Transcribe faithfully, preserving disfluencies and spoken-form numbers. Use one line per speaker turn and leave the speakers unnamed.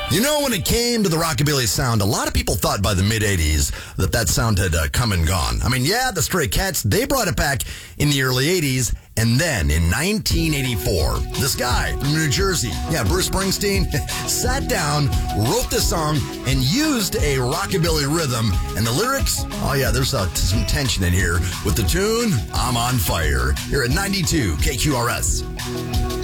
You know, when it came to the rockabilly sound, a lot of people thought by the mid-eighties that that sound had uh, come and gone. I mean, yeah, the Stray Cats, they brought it back in the early eighties. And then in nineteen eighty-four, this guy from New Jersey, yeah, Bruce Springsteen, sat down, wrote the song, and used a rockabilly rhythm. And the lyrics, oh yeah, there's uh, some tension in here with the tune, I'm on Fire, here at ninety-two K Q R S.